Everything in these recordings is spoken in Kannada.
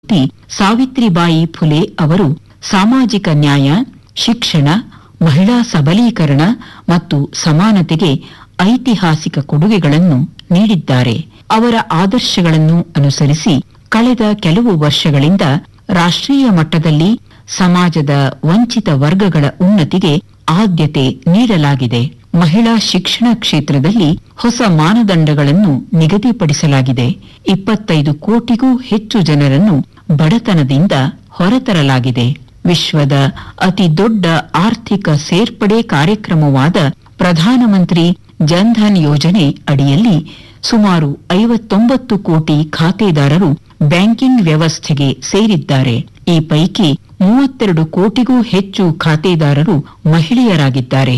ಸಾವಿತ್ರಿಬಾಯಿ ಫುಲೆ ಅವರು ಸಾಮಾಜಿಕ ನ್ಯಾಯ, ಶಿಕ್ಷಣ, ಮಹಿಳಾ ಸಬಲೀಕರಣ ಮತ್ತು ಸಮಾನತೆಗೆ ಐತಿಹಾಸಿಕ ಕೊಡುಗೆಗಳನ್ನು ನೀಡಿದ್ದಾರೆ. ಅವರ ಆದರ್ಶಗಳನ್ನು ಅನುಸರಿಸಿ ಕಳೆದ ಕೆಲವು ವರ್ಷಗಳಿಂದ ರಾಷ್ಟ್ರೀಯ ಮಟ್ಟದಲ್ಲಿ ಸಮಾಜದ ವಂಚಿತ ವರ್ಗಗಳ ಉನ್ನತಿಗೆ ಆದ್ಯತೆ ನೀಡಲಾಗಿದೆ. ಮಹಿಳಾ ಶಿಕ್ಷಣ ಕ್ಷೇತ್ರದಲ್ಲಿ ಹೊಸ ಮಾನದಂಡಗಳನ್ನು ನಿಗದಿಪಡಿಸಲಾಗಿದೆ. 25 ಕೋಟಿಗೂ ಹೆಚ್ಚು ಜನರನ್ನು ಬಡತನದಿಂದ ಹೊರತರಲಾಗಿದೆ. ವಿಶ್ವದ ಅತಿ ದೊಡ್ಡ ಆರ್ಥಿಕ ಸೇರ್ಪಡೆ ಕಾರ್ಯಕ್ರಮವಾದ ಪ್ರಧಾನಮಂತ್ರಿ ಜನ್ಧನ್ ಯೋಜನೆ ಅಡಿಯಲ್ಲಿ ಸುಮಾರು 59 ಕೋಟಿ ಖಾತೆದಾರರು ಬ್ಯಾಂಕಿಂಗ್ ವ್ಯವಸ್ಥೆಗೆ ಸೇರಿದ್ದಾರೆ. ಈ ಪೈಕಿ 32 ಕೋಟಿಗೂ ಹೆಚ್ಚು ಖಾತೆದಾರರು ಮಹಿಳೆಯರಾಗಿದ್ದಾರೆ.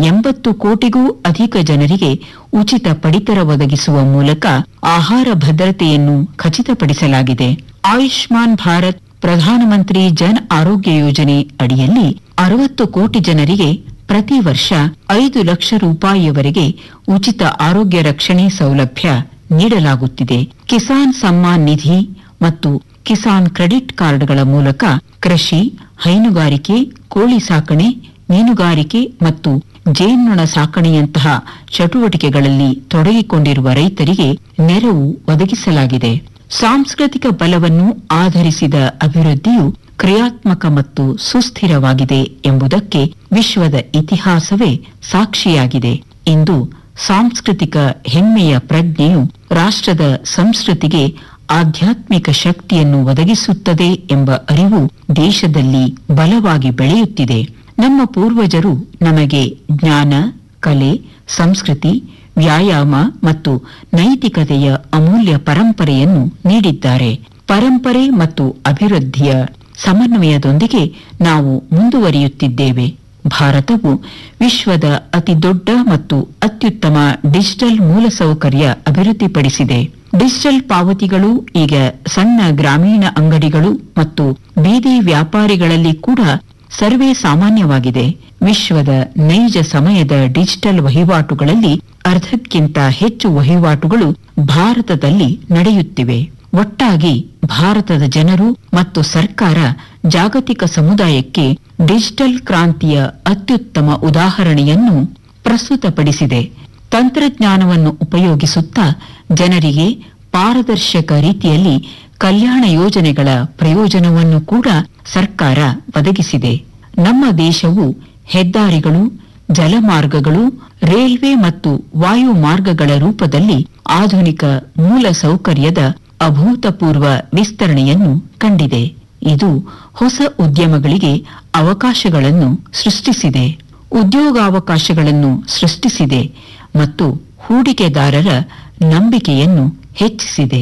80 ಕೋಟಿಗೂ ಅಧಿಕ ಜನರಿಗೆ ಉಚಿತ ಪಡಿತರ ಒದಗಿಸುವ ಮೂಲಕ ಆಹಾರ ಭದ್ರತೆಯನ್ನು ಖಚಿತಪಡಿಸಲಾಗಿದೆ. ಆಯುಷ್ಮಾನ್ ಭಾರತ್ ಪ್ರಧಾನಮಂತ್ರಿ ಜನ್ ಆರೋಗ್ಯ ಯೋಜನೆ ಅಡಿಯಲ್ಲಿ 60 ಕೋಟಿ ಜನರಿಗೆ ಪ್ರತಿ ವರ್ಷ 5 ಲಕ್ಷ ರೂಪಾಯಿಯವರೆಗೆ ಉಚಿತ ಆರೋಗ್ಯ ರಕ್ಷಣೆ ಸೌಲಭ್ಯ ನೀಡಲಾಗುತ್ತಿದೆ. ಕಿಸಾನ್ ಸಮ್ಮಾನ್ ನಿಧಿ ಮತ್ತು ಕಿಸಾನ್ ಕ್ರೆಡಿಟ್ ಕಾರ್ಡ್ಗಳ ಮೂಲಕ ಕೃಷಿ, ಹೈನುಗಾರಿಕೆ, ಕೋಳಿ ಸಾಕಣೆ, ಮೀನುಗಾರಿಕೆ ಮತ್ತು ಜೇನ್ನೊಣ ಸಾಕಣೆಯಂತಹ ಚಟುವಟಿಕೆಗಳಲ್ಲಿ ತೊಡಗಿಕೊಂಡಿರುವ ರೈತರಿಗೆ ನೆರವು ಒದಗಿಸಲಾಗಿದೆ. ಸಾಂಸ್ಕೃತಿಕ ಬಲವನ್ನು ಆಧರಿಸಿದ ಅಭಿವೃದ್ಧಿಯು ಕ್ರಿಯಾತ್ಮಕ ಮತ್ತು ಸುಸ್ಥಿರವಾಗಿದೆ ಎಂಬುದಕ್ಕೆ ವಿಶ್ವದ ಇತಿಹಾಸವೇ ಸಾಕ್ಷಿಯಾಗಿದೆ. ಇಂದು ಸಾಂಸ್ಕೃತಿಕ ಹೆಮ್ಮೆಯ ಪ್ರಜ್ಞೆಯು ರಾಷ್ಟ್ರದ ಸಂಸ್ಕೃತಿಗೆ ಆಧ್ಯಾತ್ಮಿಕ ಶಕ್ತಿಯನ್ನು ಒದಗಿಸುತ್ತದೆ ಎಂಬ ಅರಿವು ದೇಶದಲ್ಲಿ ಬಲವಾಗಿ ಬೆಳೆಯುತ್ತಿದೆ. ನಮ್ಮ ಪೂರ್ವಜರು ನಮಗೆ ಜ್ಞಾನ, ಕಲೆ, ಸಂಸ್ಕೃತಿ, ವ್ಯಾಯಾಮ ಮತ್ತು ನೈತಿಕತೆಯ ಅಮೂಲ್ಯ ಪರಂಪರೆಯನ್ನು ನೀಡಿದ್ದಾರೆ. ಪರಂಪರೆ ಮತ್ತು ಅಭಿವೃದ್ಧಿಯ ಸಮನ್ವಯದೊಂದಿಗೆ ನಾವು ಮುಂದುವರಿಯುತ್ತಿದ್ದೇವೆ. ಭಾರತವು ವಿಶ್ವದ ಅತಿದೊಡ್ಡ ಮತ್ತು ಅತ್ಯುತ್ತಮ ಡಿಜಿಟಲ್ ಮೂಲಸೌಕರ್ಯ ಅಭಿವೃದ್ಧಿಪಡಿಸಿದೆ. ಡಿಜಿಟಲ್ ಪಾವತಿಗಳು ಈಗ ಸಣ್ಣ ಗ್ರಾಮೀಣ ಅಂಗಡಿಗಳು ಮತ್ತು ಬೀದಿ ವ್ಯಾಪಾರಿಗಳಲ್ಲಿ ಕೂಡ ಸರ್ವೇ ಸಾಮಾನ್ಯವಾಗಿದೆ. ವಿಶ್ವದ ನೈಜ ಸಮಯದ ಡಿಜಿಟಲ್ ವಹಿವಾಟುಗಳಲ್ಲಿ ಅರ್ಧಕ್ಕಿಂತ ಹೆಚ್ಚು ವಹಿವಾಟುಗಳು ಭಾರತದಲ್ಲಿ ನಡೆಯುತ್ತಿವೆ. ಒಟ್ಟಾಗಿ ಭಾರತದ ಜನರು ಮತ್ತು ಸರ್ಕಾರ ಜಾಗತಿಕ ಸಮುದಾಯಕ್ಕೆ ಡಿಜಿಟಲ್ ಕ್ರಾಂತಿಯ ಅತ್ಯುತ್ತಮ ಉದಾಹರಣೆಯನ್ನು ಪ್ರಸ್ತುತಪಡಿಸಿದೆ. ತಂತ್ರಜ್ಞಾನವನ್ನು ಉಪಯೋಗಿಸುತ್ತಾ ಜನರಿಗೆ ಪಾರದರ್ಶಕ ರೀತಿಯಲ್ಲಿ ಕಲ್ಯಾಣ ಯೋಜನೆಗಳ ಪ್ರಯೋಜನವನ್ನು ಕೂಡ ಸರ್ಕಾರ ಒದಗಿಸಿದೆ. ನಮ್ಮ ದೇಶವು ಹೆದ್ದಾರಿಗಳು, ಜಲಮಾರ್ಗಗಳು, ರೈಲ್ವೆ ಮತ್ತು ವಾಯು ಮಾರ್ಗಗಳ ರೂಪದಲ್ಲಿ ಆಧುನಿಕ ಮೂಲ ಸೌಕರ್ಯದ ಅಭೂತಪೂರ್ವ ವಿಸ್ತರಣೆಯನ್ನು ಕಂಡಿದೆ. ಇದು ಹೊಸ ಉದ್ಯಮಗಳಿಗೆ ಅವಕಾಶಗಳನ್ನು ಸೃಷ್ಟಿಸಿದೆ, ಉದ್ಯೋಗಾವಕಾಶಗಳನ್ನು ಸೃಷ್ಟಿಸಿದೆ ಮತ್ತು ಹೂಡಿಕೆದಾರರ ನಂಬಿಕೆಯನ್ನು ಹೆಚ್ಚಿಸಿದೆ.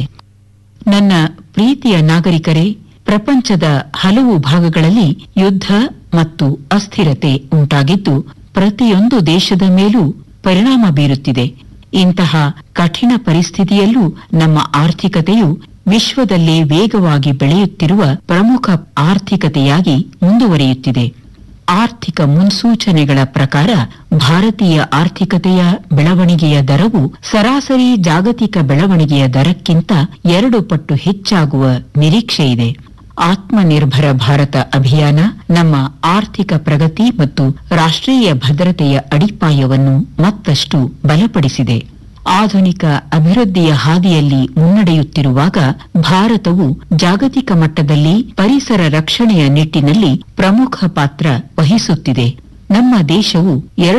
ನನ್ನ ಪ್ರೀತಿಯ ನಾಗರಿಕರೇ, ಪ್ರಪಂಚದ ಹಲವು ಭಾಗಗಳಲ್ಲಿ ಯುದ್ಧ ಮತ್ತು ಅಸ್ಥಿರತೆ ಉಂಟಾಗಿದ್ದು ಪ್ರತಿಯೊಂದು ದೇಶದ ಮೇಲೂ ಪರಿಣಾಮ ಬೀರುತ್ತಿದೆ. ಇಂತಹ ಕಠಿಣ ಪರಿಸ್ಥಿತಿಯಲ್ಲೂ ನಮ್ಮ ಆರ್ಥಿಕತೆಯು ವಿಶ್ವದಲ್ಲೇ ವೇಗವಾಗಿ ಬೆಳೆಯುತ್ತಿರುವ ಪ್ರಮುಖ ಆರ್ಥಿಕತೆಯಾಗಿ ಮುಂದುವರಿಯುತ್ತಿದೆ. ಆರ್ಥಿಕ ಮುನ್ಸೂಚನೆಗಳ ಪ್ರಕಾರ ಭಾರತೀಯ ಆರ್ಥಿಕತೆಯ ಬೆಳವಣಿಗೆಯ ದರವು ಸರಾಸರಿ ಜಾಗತಿಕ ಬೆಳವಣಿಗೆಯ ದರಕ್ಕಿಂತ 2 ಪಟ್ಟು ಹೆಚ್ಚಾಗುವ ನಿರೀಕ್ಷೆಯಿದೆ. ಆತ್ಮನಿರ್ಭರ ಭಾರತ ಅಭಿಯಾನ ನಮ್ಮ ಆರ್ಥಿಕ ಪ್ರಗತಿ ಮತ್ತು ರಾಷ್ಟ್ರೀಯ ಭದ್ರತೆಯ ಅಡಿಪಾಯವನ್ನು ಮತ್ತಷ್ಟು ಬಲಪಡಿಸಿದೆ. ಆಧುನಿಕ ಅಭಿವೃದ್ಧಿಯ ಹಾದಿಯಲ್ಲಿ ಮುನ್ನಡೆಯುತ್ತಿರುವಾಗ ಭಾರತವು ಜಾಗತಿಕ ಮಟ್ಟದಲ್ಲಿ ಪರಿಸರ ರಕ್ಷಣೆಯ ನಿಟ್ಟಿನಲ್ಲಿ ಪ್ರಮುಖ ಪಾತ್ರ ವಹಿಸುತ್ತಿದೆ. ನಮ್ಮ ದೇಶವು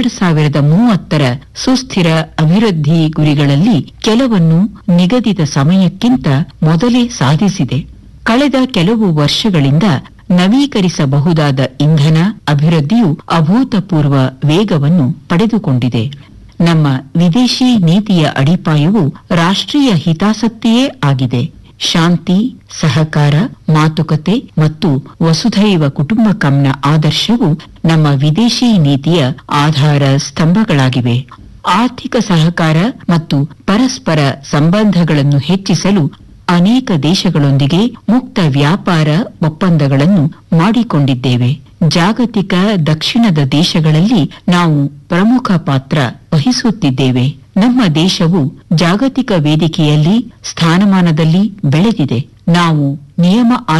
2030ರ ಸುಸ್ಥಿರ ಅಭಿವೃದ್ಧಿ ಗುರಿಗಳಲ್ಲಿ ಕೆಲವನ್ನು ನಿಗದಿತ ಸಮಯಕ್ಕಿಂತ ಮೊದಲೇ ಸಾಧಿಸಿದೆ. ಕಳೆದ ಕೆಲವು ವರ್ಷಗಳಿಂದ ನವೀಕರಿಸಬಹುದಾದ ಇಂಧನ ಅಭಿವೃದ್ಧಿಯು ಅಭೂತಪೂರ್ವ ವೇಗವನ್ನು ಪಡೆದುಕೊಂಡಿದೆ. ನಮ್ಮ ವಿದೇಶಿ ನೀತಿಯ ಅಡಿಪಾಯವು ರಾಷ್ಟ್ರೀಯ ಹಿತಾಸಕ್ತಿಯೇ ಆಗಿದೆ. ಶಾಂತಿ, ಸಹಕಾರ, ಮಾತುಕತೆ ಮತ್ತು ವಸುಧೈವ ಕುಟುಂಬಕಂನ ಆದರ್ಶವು ನಮ್ಮ ವಿದೇಶಿ ನೀತಿಯ ಆಧಾರ ಸ್ತಂಭಗಳಾಗಿವೆ. ಆರ್ಥಿಕ ಸಹಕಾರ ಮತ್ತು ಪರಸ್ಪರ ಸಂಬಂಧಗಳನ್ನು ಹೆಚ್ಚಿಸಲು ಅನೇಕ ದೇಶಗಳೊಂದಿಗೆ ಮುಕ್ತ ವ್ಯಾಪಾರ ಒಪ್ಪಂದಗಳನ್ನು ಮಾಡಿಕೊಂಡಿದ್ದೇವೆ. ಜಾಗತಿಕ ದಕ್ಷಿಣದ ದೇಶಗಳಲ್ಲಿ ನಾವು ಪ್ರಮುಖ ಪಾತ್ರ ವಹಿಸುತ್ತಿದ್ದೇವೆ. ನಮ್ಮ ದೇಶವು ಜಾಗತಿಕ ವೇದಿಕೆಯಲ್ಲಿ ಸ್ಥಾನಮಾನದಲ್ಲಿ ಬೆಳೆದಿದೆ. ನಾವು ನಿಯಮ